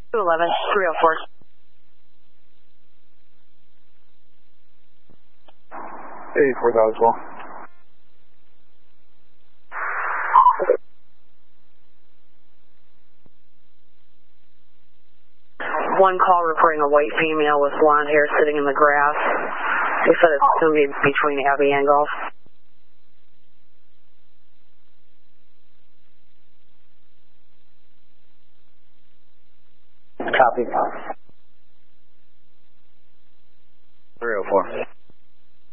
211, 304. Hey, 4000 as well. One call reporting a white female with blonde hair sitting in the grass. They said it's going to be between Abby and Gulf. Copy.